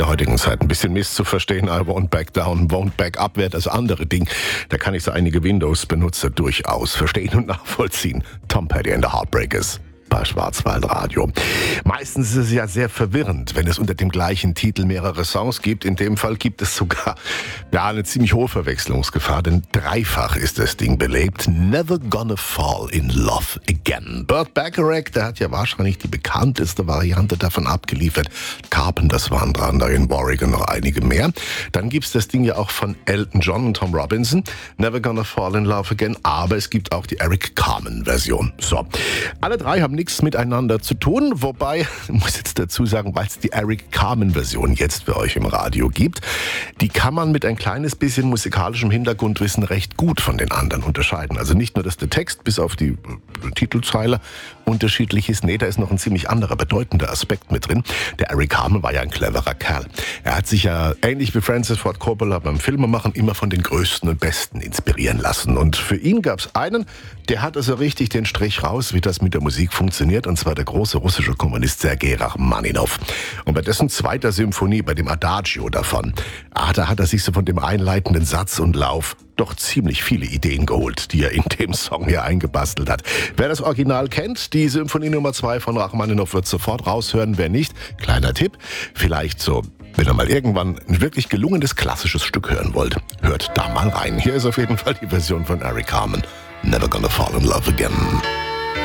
der heutigen Zeit ein bisschen Mist zu verstehen. I won't back down, won't back up wäre das andere Ding. Da kann ich so einige Windows-Benutzer durchaus verstehen und nachvollziehen. Tom Petty and the Heartbreakers bei Schwarzwaldradio. Meistens ist es ja sehr verwirrend, wenn es unter dem gleichen Titel mehrere Songs gibt. In dem Fall gibt es sogar eine ziemlich hohe Verwechslungsgefahr, denn dreifach ist das Ding belegt. Never Gonna Fall in Love Again. Burt Bacharach, der hat ja wahrscheinlich die bekannteste Variante davon abgeliefert. Carpenters waren dran, Diane Warwick und noch einige mehr. Dann gibt's das Ding ja auch von Elton John und Tom Robinson. Never Gonna Fall in Love Again. Aber es gibt auch die Eric Carmen-Version. So, alle drei haben nichts miteinander zu tun, wobei, ich muss jetzt dazu sagen, weil es die Eric Carmen-Version jetzt für euch im Radio gibt, die kann man mit ein kleines bisschen musikalischem Hintergrundwissen recht gut von den anderen unterscheiden. Also nicht nur, dass der Text bis auf die Titelzeile unterschiedlich ist, nee, da ist noch ein ziemlich anderer, bedeutender Aspekt mit drin. Der Eric Carmen war ja ein cleverer Kerl. Er hat sich ja, ähnlich wie Francis Ford Coppola beim Filmemachen, immer von den Größten und Besten inspirieren lassen. Und für ihn gab es einen, der hat also richtig den Strich raus, wie das mit der Musik funktioniert, und zwar der große russische Komponist Sergei Rachmaninow. Und bei dessen zweiter Symphonie, bei dem Adagio davon, da hat er sich so von dem einleitenden Satz und Lauf doch ziemlich viele Ideen geholt, die er in dem Song hier eingebastelt hat. Wer das Original kennt, die Symphonie Nummer 2 von Rachmaninow wird sofort raushören. Wer nicht, kleiner Tipp, vielleicht so, wenn ihr mal irgendwann ein wirklich gelungenes klassisches Stück hören wollt, hört da mal rein. Hier ist auf jeden Fall die Version von Eric Carmen. Never Gonna Fall in Love Again.